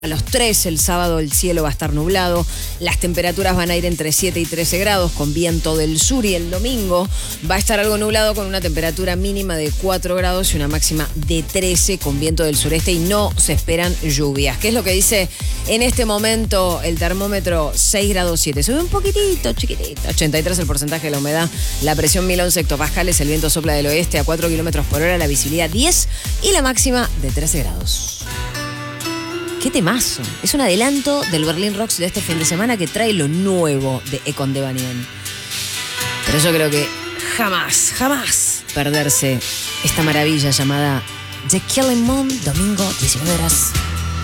A los 3 el sábado el cielo va a estar nublado, las temperaturas van a ir entre 7 y 13 grados con viento del sur, y el domingo va a estar algo nublado con una temperatura mínima de 4 grados y una máxima de 13 con viento del sureste, y no se esperan lluvias. ¿Qué es lo que dice en este momento el termómetro? 6 grados 7, sube un poquitito, chiquitito, 83 el porcentaje de la humedad, la presión 1011 hectopascales, el viento sopla del oeste a 4 kilómetros por hora, la visibilidad 10 y la máxima de 13 grados. ¡Qué temazo! Es un adelanto del Berlín Rocks de este fin de semana que trae lo nuevo de Econ de Banian. Pero yo creo que jamás perderse esta maravilla llamada The Killing Moon, domingo 19 horas.